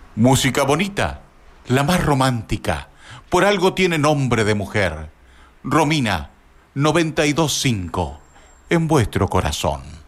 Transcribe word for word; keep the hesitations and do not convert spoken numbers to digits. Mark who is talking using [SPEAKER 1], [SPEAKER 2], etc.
[SPEAKER 1] Música bonita, la más romántica, por algo tiene nombre de mujer. Romina, noventa y dos punto cinco, en vuestro corazón.